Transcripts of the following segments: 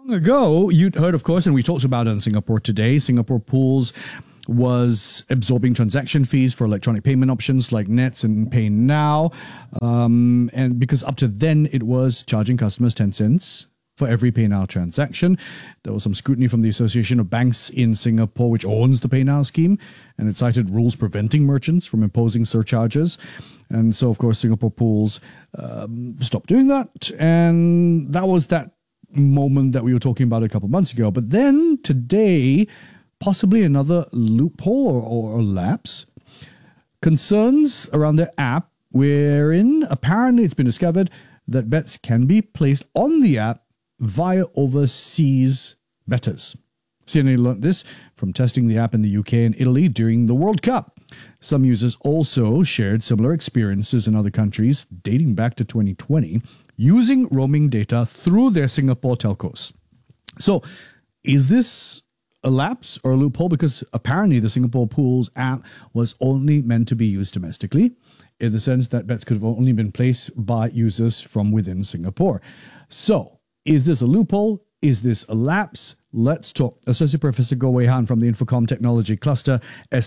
Long ago, you'd heard, of course, and we talked about it in Singapore Today, Singapore Pools was absorbing transaction fees for electronic payment options like Nets and Pay Now. And because up to then, it was charging customers 10 cents for every Pay Now transaction. There was some scrutiny from the Association of Banks in Singapore, which owns the Pay Now scheme, and it cited rules preventing merchants from imposing surcharges. And so, of course, Singapore Pools stopped doing that. And that was that moment that we were talking about a couple of months ago. But then today, possibly another loophole or lapse. Concerns around the app, wherein apparently it's been discovered that bets can be placed on the app via overseas bettors. CNA learned this from testing the app in the UK and Italy during the World Cup. Some users also shared similar experiences in other countries dating back to 2020 using roaming data through their Singapore telcos. So, is this a lapse or a loophole? Because apparently the Singapore Pools app was only meant to be used domestically, in the sense that bets could have only been placed by users from within Singapore. So, is this a loophole? Is this a lapse? Let's talk. Associate Professor Goh Wei Han from the Infocom Technology Cluster,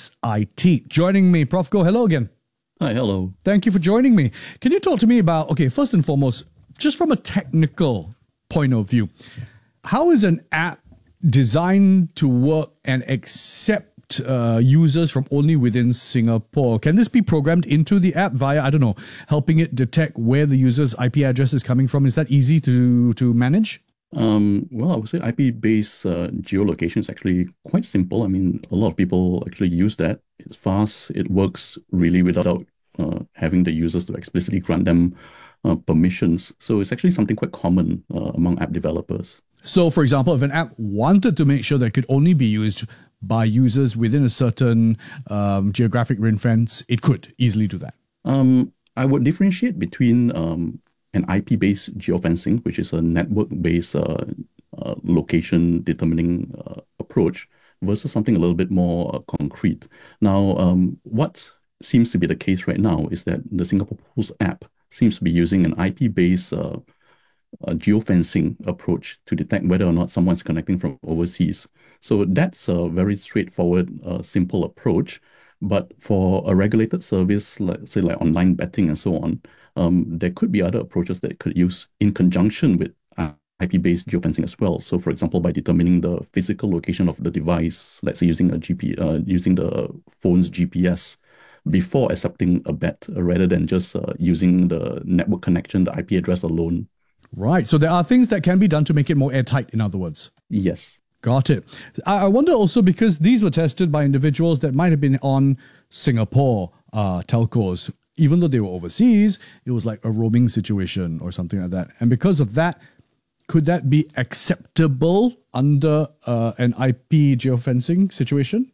SIT. Joining me, Prof. Goh, hello again. Hi, hello. Thank you for joining me. Can you talk to me about, okay, first and foremost, just from a technical point of view, how is an app designed to work and accept users from only within Singapore? Can this be programmed into the app via, I don't know, helping it detect where the user's IP address is coming from? Is that easy to manage? Well, I would say IP-based geolocation is actually quite simple. I mean, a lot of people actually use that. It's fast. It works really without having the users to explicitly grant them permissions. So it's actually something quite common among app developers. So, for example, if an app wanted to make sure that it could only be used by users within a certain geographic ring fence, it could easily do that. I would differentiate between an IP-based geofencing, which is a network-based location determining approach, versus something a little bit more concrete. Now, what seems to be the case right now is that the Singapore Pools app seems to be using an IP-based geofencing approach to detect whether or not someone's connecting from overseas. So that's a very straightforward, simple approach. But for a regulated service, like say like online betting and so on, there could be other approaches that could use in conjunction with IP-based geofencing as well. So, for example, by determining the physical location of the device, let's say using using the phone's GPS before accepting a bet, rather than just using the network connection, the IP address alone. Right. So there are things that can be done to make it more airtight, in other words. Yes. Got it. I wonder also, because these were tested by individuals that might have been on Singapore telcos, even though they were overseas, it was like a roaming situation or something like that. And because of that, could that be acceptable under an IP geofencing situation?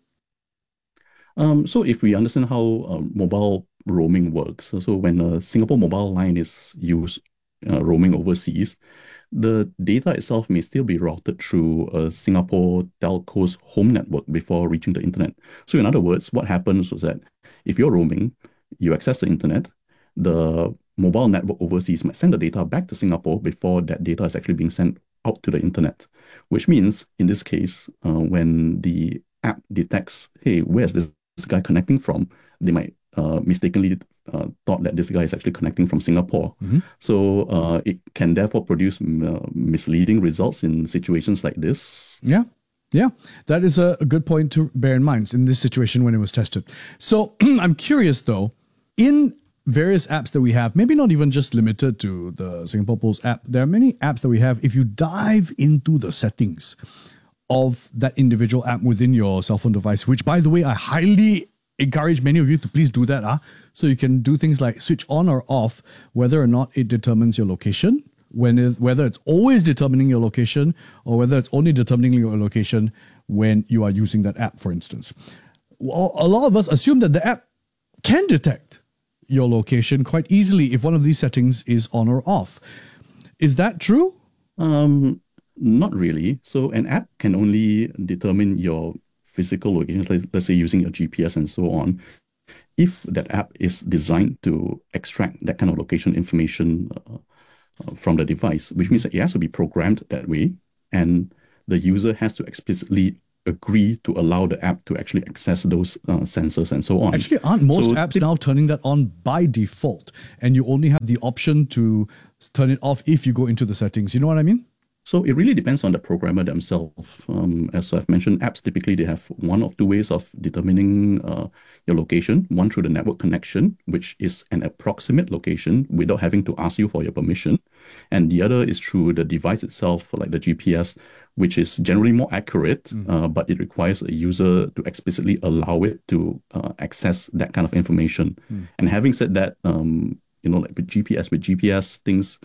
So if we understand how mobile roaming works, so when a Singapore mobile line is used roaming overseas, the data itself may still be routed through a Singapore telco's home network before reaching the internet. So in other words, what happens was that if you're roaming, you access the internet, the mobile network overseas might send the data back to Singapore before that data is actually being sent out to the internet, which means in this case, when the app detects, hey, where's this guy connecting from, they might mistakenly thought that this guy is actually connecting from Singapore. Mm-hmm. So it can therefore produce misleading results in situations like this. Yeah. Yeah, that is a good point to bear in mind in this situation when it was tested. So I'm curious though, in various apps that we have, maybe not even just limited to the Singapore Pools app, there are many apps that we have. If you dive into the settings of that individual app within your cell phone device, which by the way, I highly encourage many of you to please do that. So you can do things like switch on or off whether or not it determines your location, whether it's always determining your location or whether it's only determining your location when you are using that app, for instance. Well, a lot of us assume that the app can detect your location quite easily if one of these settings is on or off. Is that true? Not really. So an app can only determine your physical location, let's say using your GPS and so on, if that app is designed to extract that kind of location information from the device, which means that it has to be programmed that way. and the user has to explicitly agree to allow the app to actually access those sensors and so on. Actually, aren't most So apps now turning that on by default? And you only have the option to turn it off if you go into the settings. You know what I mean? So it really depends on the programmer themselves. As I've mentioned, apps typically they have one of two ways of determining your location. One through the network connection, which is an approximate location without having to ask you for your permission. And the other is through the device itself, like the GPS, which is generally more accurate, but it requires a user to explicitly allow it to access that kind of information. And having said that, like with GPS things.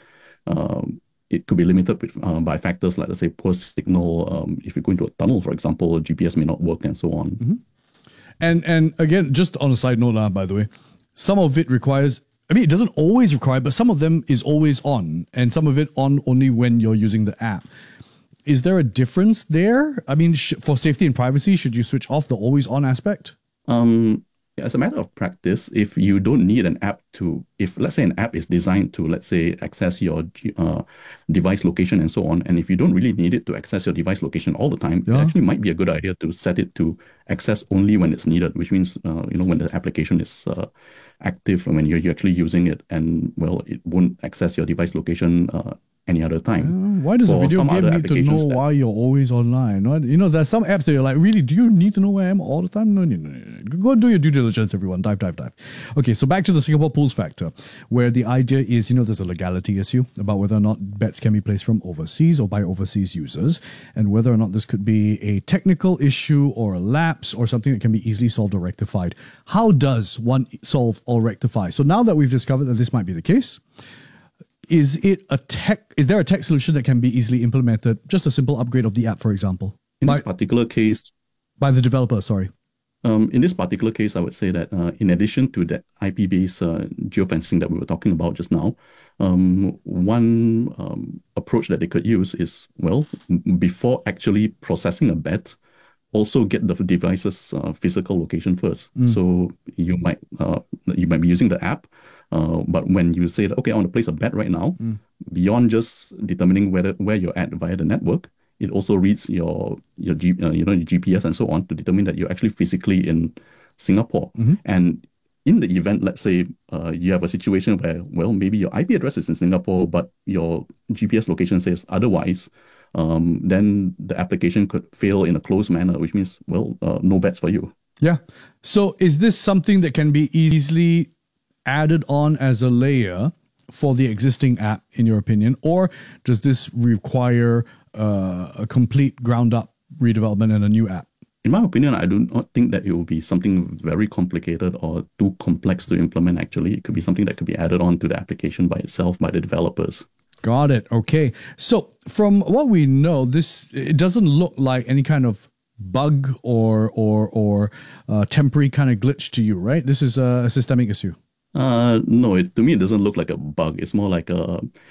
It could be limited by factors like, let's say, poor signal. If you go into a tunnel, for example, GPS may not work and so on. And again, just on a side note, by the way, some of it requires, I mean, it doesn't always require, but some of them is always on, and some of it on only when you're using the app. Is there a difference there? I mean, for safety and privacy, should you switch off the always on aspect? As a matter of practice, if you don't need an app if let's say an app is designed to, let's say, access your device location and so on, and if you don't really need it to access your device location all the time, it actually might be a good idea to set it to access only when it's needed, which means, when the application is active and when you're actually using it, and, well, it won't access your device location any other time. Why does a video game need to know why you're always online? There's some apps that you're like, really, do you need to know where I am all the time? No. Go do your due diligence, everyone. Dive. Okay, so back to the Singapore pools factor, where the idea is, there's a legality issue about whether or not bets can be placed from overseas or by overseas users, and whether or not this could be a technical issue or a lapse or something that can be easily solved or rectified. How does one solve or rectify? So now that we've discovered that this might be the case, is there a tech solution that can be easily implemented? Just a simple upgrade of the app, for example. In this particular case, by the developer, sorry. In this particular case, I would say that in addition to that IP-based geofencing that we were talking about just now, one approach that they could use is, well, before actually processing a bet, also get the device's physical location first. So you might be using the app, but when you say that, okay, I want to place a bet right now, beyond just determining where you're at via the network, it also reads your GPS and so on to determine that you're actually physically in Singapore. And in the event, let's say you have a situation where, well, maybe your IP address is in Singapore, but your GPS location says otherwise, then the application could fail in a closed manner, which means, well, no bets for you. Yeah. So is this something that can be easily added on as a layer for the existing app, in your opinion, or does this require a complete ground-up redevelopment and a new app? In my opinion, I do not think that it will be something very complicated or too complex to implement, actually. It could be something that could be added on to the application by itself, by the developers. Got it. Okay. So from what we know, it doesn't look like any kind of bug or temporary kind of glitch to you, right? This is a systemic issue. No, to me, it doesn't look like a bug. It's more like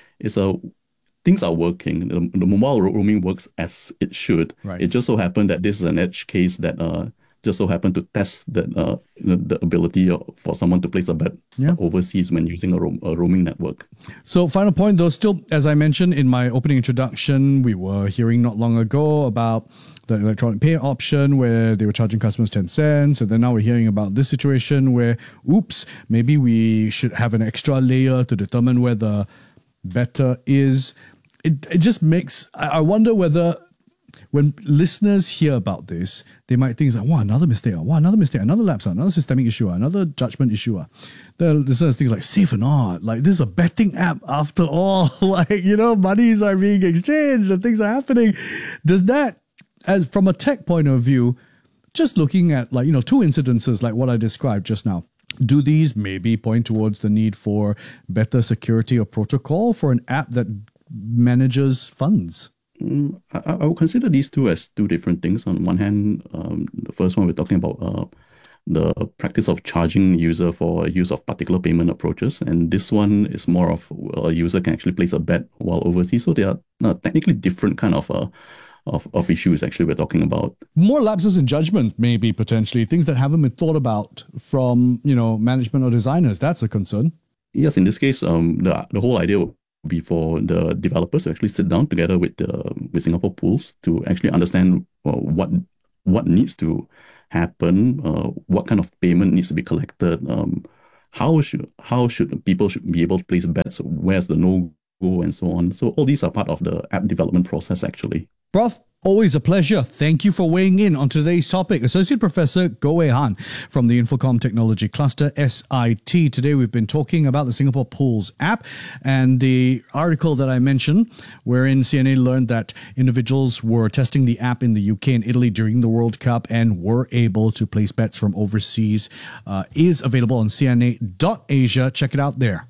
things are working. The mobile roaming works as it should. Right. It just so happened that this is an edge case that just so happened to test that the ability for someone to place a bet overseas when using a roaming network. So final point, though, still, as I mentioned in my opening introduction, we were hearing not long ago about the electronic pay option where they were charging customers 10 cents. And then now we're hearing about this situation where, maybe we should have an extra layer to determine where the better is. It just makes, I wonder whether when listeners hear about this, they might think, another mistake, another lapse, another systemic issue, another judgment issue. The listeners think like, safe or not, like this is a betting app after all, monies are being exchanged and things are happening. Does that, as from a tech point of view, just looking at two incidences like what I described just now, do these maybe point towards the need for better security or protocol for an app that manages funds? I would consider these two as two different things. On one hand, the first one we're talking about the practice of charging user for use of particular payment approaches, and this one is more of a user can actually place a bet while overseas. So they are technically different kind of issues actually we're talking about. More lapses in judgment, maybe potentially things that haven't been thought about from management or designers. That's a concern. Yes, in this case, the whole idea would be for the developers to actually sit down together with Singapore Pools to actually understand what needs to happen, what kind of payment needs to be collected, how should people be able to place bets, where's the no-go, and so on. So all these are part of the app development process, actually. Prof, always a pleasure. Thank you for weighing in on today's topic. Associate Professor Goh Wei Han from the Infocom Technology Cluster, SIT. Today we've been talking about the Singapore Pools app and the article that I mentioned wherein CNA learned that individuals were testing the app in the UK and Italy during the World Cup and were able to place bets from overseas is available on CNA.Asia. Check it out there.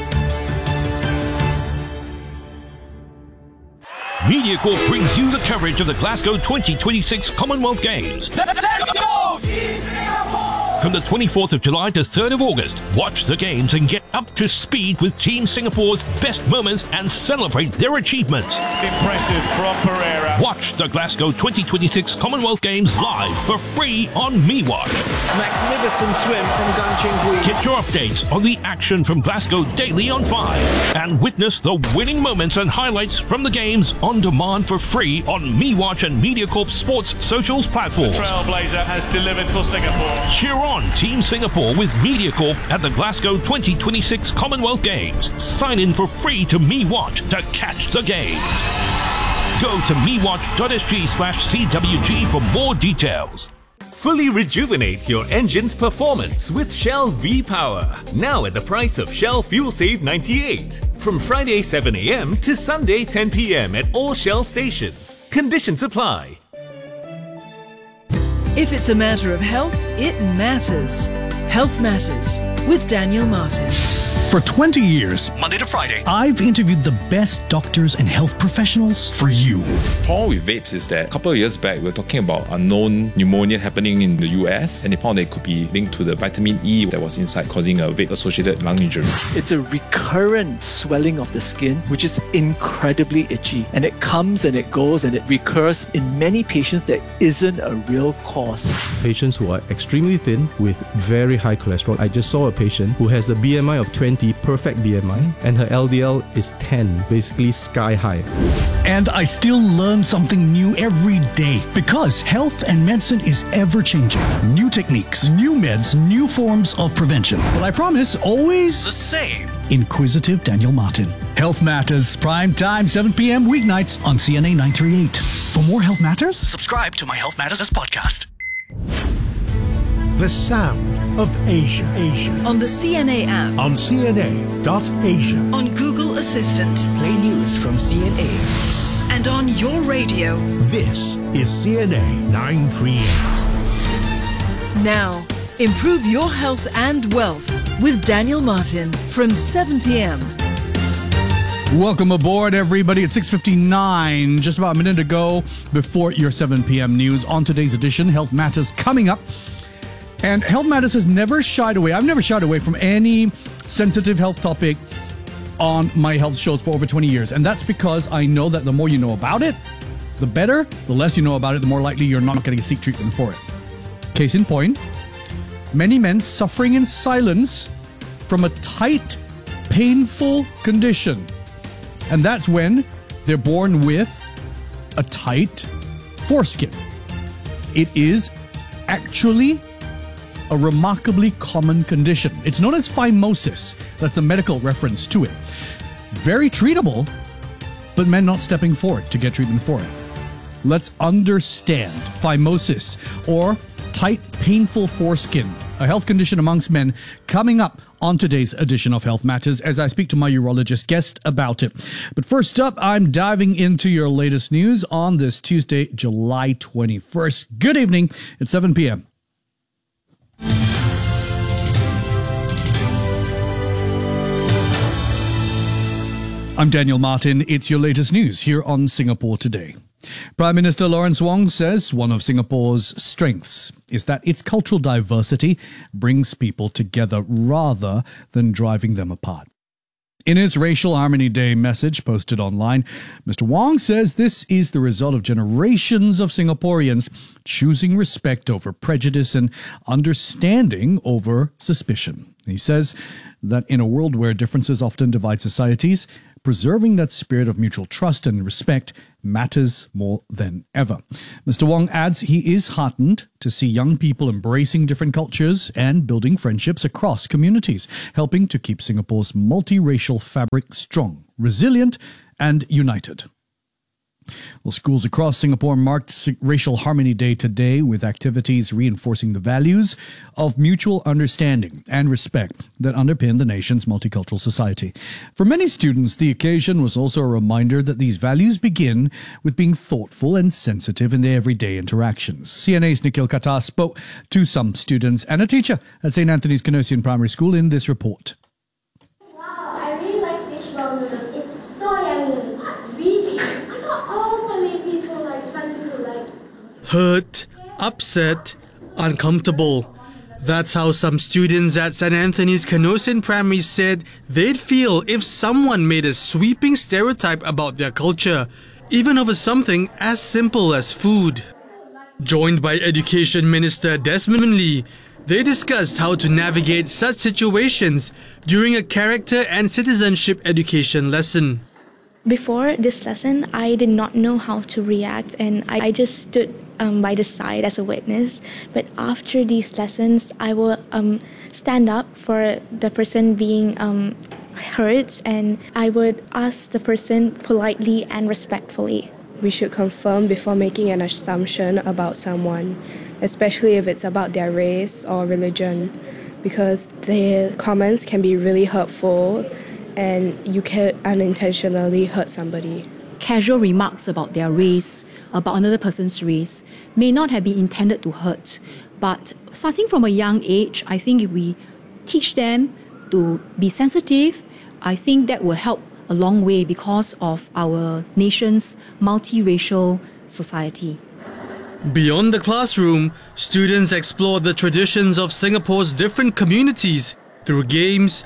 MediaCorp brings you the coverage of the Glasgow 2026 Commonwealth Games. Let's go! From the 24th of July to 3rd of August, watch the games and get up to speed with Team Singapore's best moments and celebrate their achievements. Impressive from Pereira. Watch the Glasgow 2026 Commonwealth Games live for free on MeWatch. Magnificent swim from Gan Cheng Hui. Get your updates on the action from Glasgow daily on 5 and witness the winning moments and highlights from the games on demand for free on MeWatch and MediaCorp Sports socials platforms. The Trailblazer has delivered for Singapore. Cheer on Team Singapore with MediaCorp at the Glasgow 2026 Commonwealth Games. Sign in for free to MeWatch to catch the games. Go to mewatch.sg/CWG for more details. Fully rejuvenate your engine's performance with Shell V-Power. Now at the price of Shell Fuel Save 98. From Friday 7 a.m. to Sunday 10 p.m. at all Shell stations. Conditions apply. If it's a matter of health, it matters. Health Matters with Daniel Martin. For 20 years, Monday to Friday, I've interviewed the best doctors and health professionals for you. The problem with vapes is that a couple of years back, we were talking about unknown pneumonia happening in the US, and they found that it could be linked to the vitamin E that was inside, causing a vape-associated lung injury. It's a recurrent swelling of the skin, which is incredibly itchy. And it comes and it goes and it recurs in many patients that isn't a real cause. Patients who are extremely thin with very high cholesterol. I just saw a patient who has a BMI of 20, perfect BMI, and her LDL is 10, basically sky high. and I still learn something new every day because health and medicine is ever changing. New techniques, new meds, new forms of prevention. But I promise, always the same. Inquisitive Daniel Martin. Health Matters, prime time, 7 p.m. weeknights on CNA 938. For more Health Matters, subscribe to my Health Matters podcast. The sound of Asia. On the CNA app. On CNA.Asia. On Google Assistant. Play news from CNA. And on your radio. This is CNA 938. Now, improve your health and wealth with Daniel Martin from 7 p.m. Welcome aboard, everybody. It's 6:59, just about a minute ago before your 7 p.m. news. On today's edition, Health Matters coming up. And Health Matters has never shied away. I've never shied away from any sensitive health topic on my health shows for over 20 years. And that's because I know that the more you know about it, the better. The less you know about it, the more likely you're not going to seek treatment for it. Case in point, many men suffering in silence from a tight, painful condition. And that's when they're born with a tight foreskin. It is actually a remarkably common condition. It's known as phimosis. That's the medical reference to it. Very treatable, but men not stepping forward to get treatment for it. Let's understand phimosis, or tight, painful foreskin, a health condition amongst men, coming up on today's edition of Health Matters as I speak to my urologist guest about it. But first up, I'm diving into your latest news on this Tuesday, July 21st. Good evening. It's 7 p.m. I'm Daniel Martin. It's your latest news here on Singapore Today. Prime Minister Lawrence Wong says one of Singapore's strengths is that its cultural diversity brings people together rather than driving them apart. In his Racial Harmony Day message posted online, Mr. Wong says this is the result of generations of Singaporeans choosing respect over prejudice and understanding over suspicion. He says that in a world where differences often divide societies, preserving that spirit of mutual trust and respect matters more than ever. Mr. Wong adds he is heartened to see young people embracing different cultures and building friendships across communities, helping to keep Singapore's multiracial fabric strong, resilient, and united. Well, schools across Singapore marked Racial Harmony Day today with activities reinforcing the values of mutual understanding and respect that underpin the nation's multicultural society. For many students, the occasion was also a reminder that these values begin with being thoughtful and sensitive in their everyday interactions. CNA's Nikhil Katar spoke to some students and a teacher at St. Anthony's Canossian Primary School in this report. Wow, I really like fishball noodles. It's so yummy. Really? I thought all Malay people like spicy food, like... Hurt, upset, uncomfortable. That's how some students at St. Anthony's Canossian Primary said they'd feel if someone made a sweeping stereotype about their culture, even over something as simple as food. Joined by Education Minister Desmond Lee, they discussed how to navigate such situations during a character and citizenship education lesson. Before this lesson, I did not know how to react, and I just stood by the side as a witness. But after these lessons, I will stand up for the person being hurt, and I would ask the person politely and respectfully. We should confirm before making an assumption about someone, especially if it's about their race or religion, because their comments can be really hurtful and you can unintentionally hurt somebody. Casual remarks about their race, about another person's race, may not have been intended to hurt, but starting from a young age, I think if we teach them to be sensitive, I think that will help a long way because of our nation's multiracial society. Beyond the classroom, students explore the traditions of Singapore's different communities through games,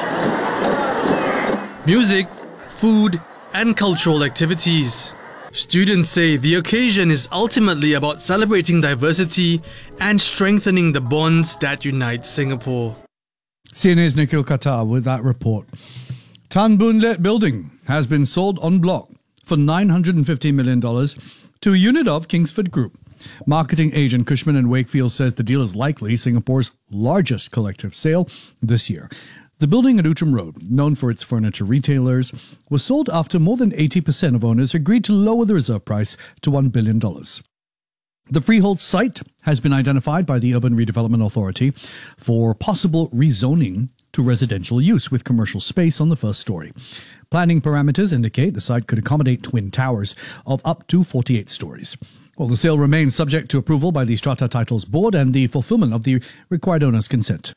music, food, and cultural activities. Students say the occasion is ultimately about celebrating diversity and strengthening the bonds that unite Singapore. CNA's Nikhil Katar with that report. Tan Boon Let building has been sold en bloc for $950 million to a unit of Kingsford Group. Marketing agent Cushman & Wakefield says the deal is likely Singapore's largest collective sale this year. The building at Outram Road, known for its furniture retailers, was sold after more than 80% of owners agreed to lower the reserve price to $1 billion. The freehold site has been identified by the Urban Redevelopment Authority for possible rezoning to residential use with commercial space on the first story. Planning parameters indicate the site could accommodate twin towers of up to 48 stories. Well, the sale remains subject to approval by the Strata Titles Board and the fulfillment of the required owner's consent.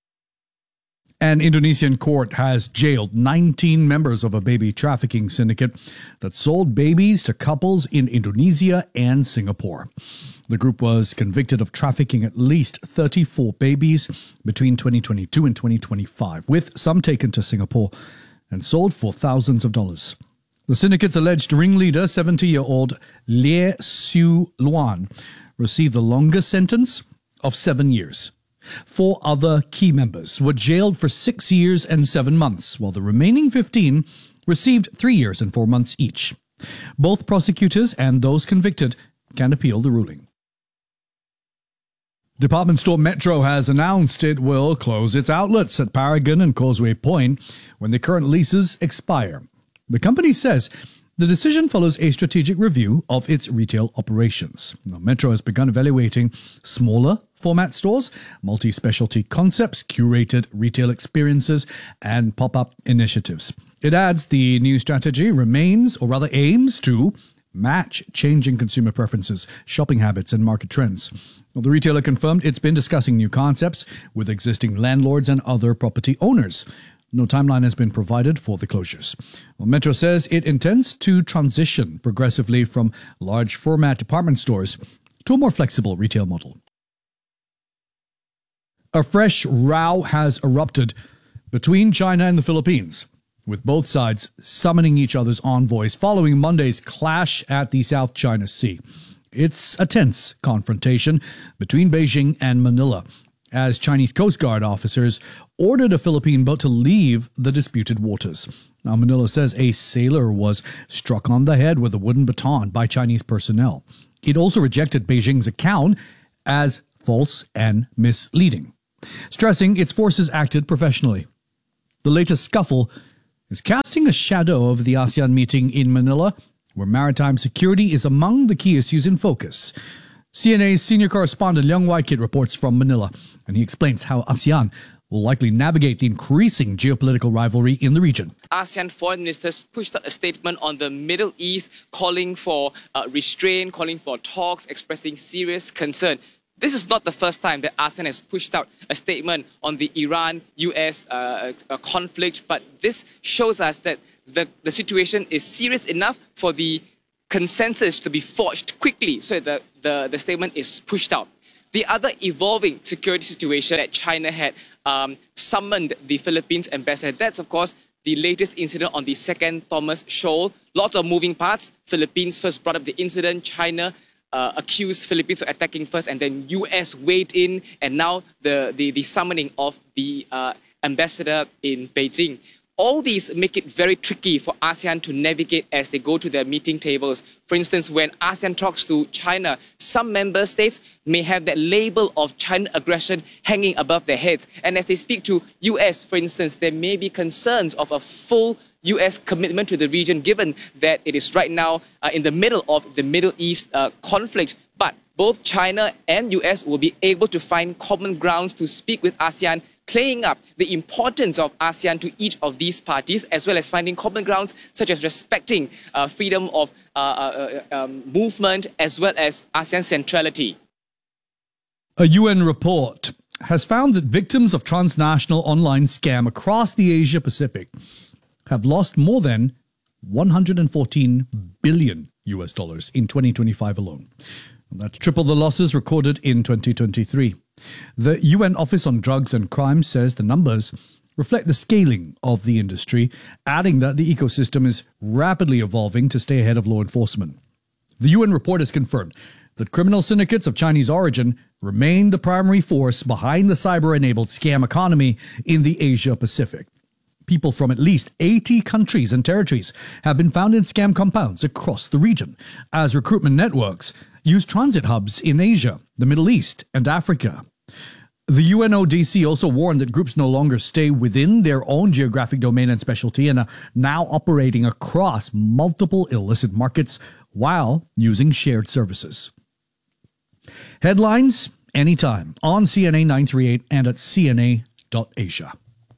An Indonesian court has jailed 19 members of a baby trafficking syndicate that sold babies to couples in Indonesia and Singapore. The group was convicted of trafficking at least 34 babies between 2022 and 2025, with some taken to Singapore and sold for thousands of dollars. The syndicate's alleged ringleader, 70-year-old Lie Siu Luan, received the longest sentence of 7 years. 4 other key members were jailed for 6 years and 7 months, while the remaining 15 received 3 years and 4 months each. Both prosecutors and those convicted can appeal the ruling. Department store Metro has announced it will close its outlets at Paragon and Causeway Point when the current leases expire. The company says the decision follows a strategic review of its retail operations. Now, Metro has begun evaluating smaller format stores, multi-specialty concepts, curated retail experiences, and pop-up initiatives. It adds the new strategy remains, or rather aims to, match changing consumer preferences, shopping habits, and market trends. Well, the retailer confirmed it's been discussing new concepts with existing landlords and other property owners. No timeline has been provided for the closures. Well, Metro says it intends to transition progressively from large format department stores to a more flexible retail model. A fresh row has erupted between China and the Philippines, with both sides summoning each other's envoys following Monday's clash at the South China Sea. It's a tense confrontation between Beijing and Manila, as Chinese Coast Guard officers ordered a Philippine boat to leave the disputed waters. Now, Manila says a sailor was struck on the head with a wooden baton by Chinese personnel. It also rejected Beijing's account as false and misleading, stressing its forces acted professionally. The latest scuffle is casting a shadow over the ASEAN meeting in Manila, where maritime security is among the key issues in focus. CNA's senior correspondent Leong Wai-kit reports from Manila, and he explains how ASEAN will likely navigate the increasing geopolitical rivalry in the region. ASEAN foreign ministers pushed out a statement on the Middle East, calling for restraint, calling for talks, expressing serious concern. This is not the first time that ASEAN has pushed out a statement on the Iran-US conflict, but this shows us that the situation is serious enough for the consensus to be forged quickly so that the statement is pushed out. The other evolving security situation that China had summoned the Philippines ambassador, that's of course the latest incident on the second Thomas Shoal. Lots of moving parts. Philippines first brought up the incident. China accused Philippines of attacking first, and then US weighed in, and now the summoning of the ambassador in Beijing. All these make it very tricky for ASEAN to navigate as they go to their meeting tables. For instance, when ASEAN talks to China, some member states may have that label of China aggression hanging above their heads. And as they speak to US, for instance, there may be concerns of a full US commitment to the region, given that it is right now in the middle of the Middle East conflict. But both China and US will be able to find common grounds to speak with ASEAN, playing up the importance of ASEAN to each of these parties, as well as finding common grounds such as respecting freedom of movement, as well as ASEAN centrality. A UN report has found that victims of transnational online scam across the Asia Pacific have lost more than $114 billion in 2025 alone. That's triple the losses recorded in 2023. The UN Office on Drugs and Crime says the numbers reflect the scaling of the industry, adding that the ecosystem is rapidly evolving to stay ahead of law enforcement. The UN report has confirmed that criminal syndicates of Chinese origin remain the primary force behind the cyber-enabled scam economy in the Asia Pacific. People from at least 80 countries and territories have been found in scam compounds across the region, as recruitment networks use transit hubs in Asia, the Middle East, and Africa. The UNODC also warned that groups no longer stay within their own geographic domain and specialty and are now operating across multiple illicit markets while using shared services. Headlines anytime on CNA 938 and at cna.asia.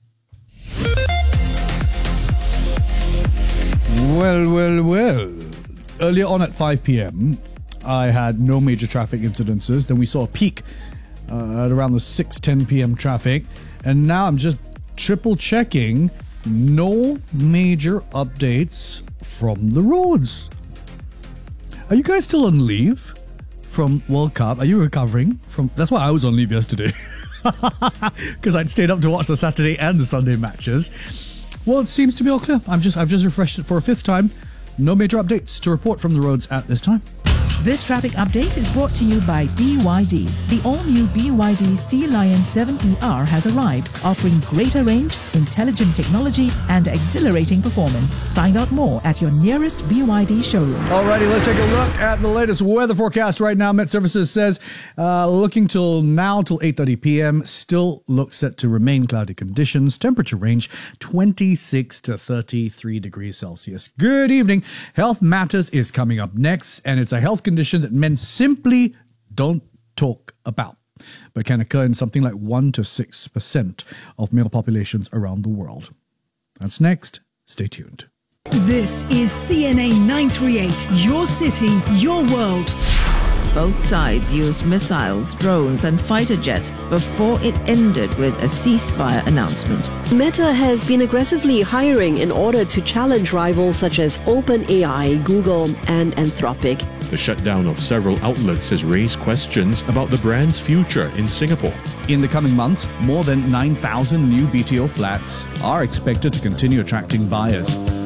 Well. Earlier on at 5 p.m., I had no major traffic incidences. Then we saw a peak at around the 6:10 p.m. traffic. And now I'm just triple checking. No major updates from the roads. Are you guys still on leave from World Cup? Are you recovering from... That's why I was on leave yesterday. Because I'd stayed up to watch the Saturday and the Sunday matches. Well, it seems to be all clear. I've just refreshed it for a fifth time. No major updates to report from the roads at this time. This traffic update is brought to you by BYD. The all-new BYD Sea Lion 7ER has arrived, offering greater range, intelligent technology, and exhilarating performance. Find out more at your nearest BYD showroom. Alrighty, let's take a look at the latest weather forecast right now. Met Services says, looking till 8:30 p.m., still looks set to remain cloudy conditions. Temperature range 26 to 33 degrees Celsius. Good evening. Health Matters is coming up next, and it's a health condition that men simply don't talk about, but can occur in something like 1 to 6% of male populations around the world. That's next. Stay tuned. This is CNA 938, your city, your world. Both sides used missiles, drones, and fighter jets before it ended with a ceasefire announcement. Meta has been aggressively hiring in order to challenge rivals such as OpenAI, Google, and Anthropic. The shutdown of several outlets has raised questions about the brand's future in Singapore. In the coming months, more than 9,000 new BTO flats are expected to continue attracting buyers.